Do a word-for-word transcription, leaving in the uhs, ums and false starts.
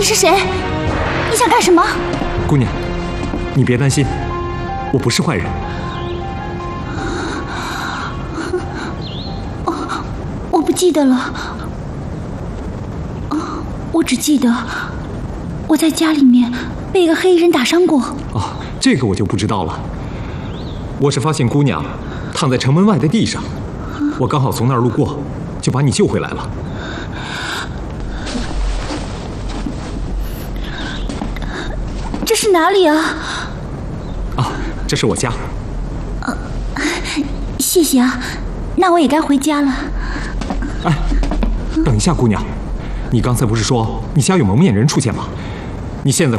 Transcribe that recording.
是谁？你想干什么？ 姑娘，你别担心，我不是坏人。 我不记得了，我只记得我在家里面被一个黑衣人打伤过。 哦，这个我就不知道了。我是发现姑娘躺在城门外的地上，我刚好从那儿路过，就把你救回来了。 这是哪里啊？ 啊，这是我家。 啊，谢谢啊，那我也该回家了。 哎，等一下，姑娘，你刚才不是说你家有蒙面人出现吗？你现在